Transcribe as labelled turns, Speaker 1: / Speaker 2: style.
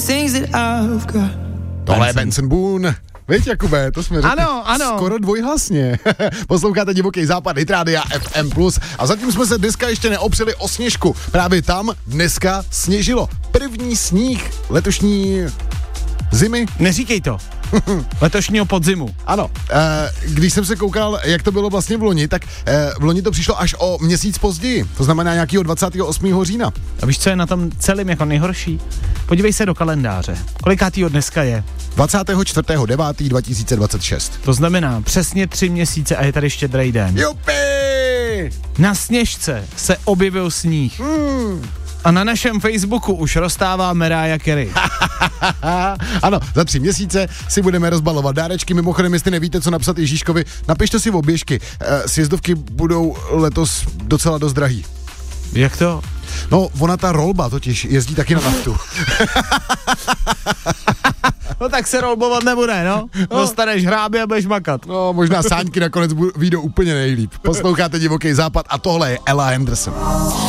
Speaker 1: Tohle je Benson Boone. Víš, Jakube, to jsme řekli
Speaker 2: ano.
Speaker 1: skoro dvojhlasně. Posloucháte Divoký západ, Hit Rádia FM+. A zatím jsme se dneska ještě neopřeli o sněžku. Právě tam dneska sněžilo. První sníh letošní zimy.
Speaker 2: Neříkej to. Letošního podzimu.
Speaker 1: Ano, když jsem se koukal, jak to bylo vlastně v loni, tak v loni to přišlo až o měsíc později. To znamená nějakého 28. října.
Speaker 2: A víš, co je na tom celém jako nejhorší? Podívej se do kalendáře. Kolikátýho dneska je?
Speaker 1: 24.9.2026.
Speaker 2: To znamená přesně 3 měsíce a je tady Štědrý den.
Speaker 1: Jupi!
Speaker 2: Na Sněžce se objevil sníh. A na našem Facebooku už roztává Mariah Carey.
Speaker 1: Ano, za 3 měsíce si budeme rozbalovat dárečky. Mimochodem, jestli nevíte, co napsat Ježíškovi, napište si oběžky. Sjezdovky budou letos docela dost drahý.
Speaker 2: Jak to?
Speaker 1: No, ona ta rolba totiž jezdí taky na naftu.
Speaker 2: No tak se rolbovat nebude, no. Dostaneš hrábě a budeš makat.
Speaker 1: No, možná sáňky nakonec vyjdou úplně nejlíp. Posloucháte Divoký západ a tohle je Ella Henderson.